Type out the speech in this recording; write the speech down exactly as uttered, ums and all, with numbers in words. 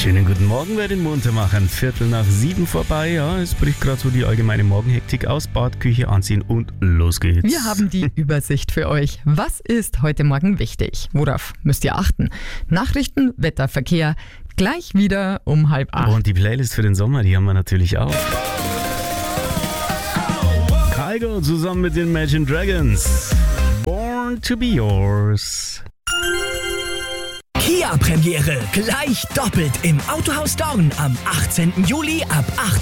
Schönen guten Morgen bei den Muntermachern. Viertel nach sieben vorbei. Ja, es bricht gerade so die allgemeine Morgenhektik aus. Bad, Küche anziehen und los geht's. Wir haben die Übersicht für euch. Was ist heute Morgen wichtig? Worauf müsst ihr achten? Nachrichten, Wetter, Verkehr. Gleich wieder um halb acht. Und die Playlist für den Sommer, die haben wir natürlich auch. Kygo zusammen mit den Imagine Dragons. Born to be yours. Kia-Premiere gleich doppelt im Autohaus Dorn am achtzehnten Juli ab acht